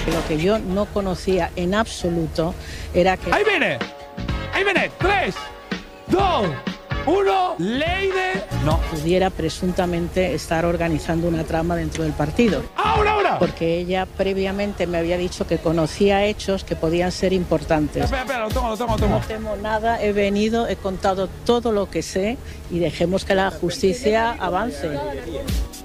Lo que yo no conocía en absoluto era que... ¡Ahí viene! ¡Ahí viene! 3, 2, 1, ley de... No. pudiera presuntamente estar organizando una trama dentro del partido. ¡Ahora! Porque ella previamente me había dicho que conocía hechos que podían ser importantes. Espera, lo tomo. No temo nada, he venido, he contado todo lo que sé y dejemos que la justicia avance.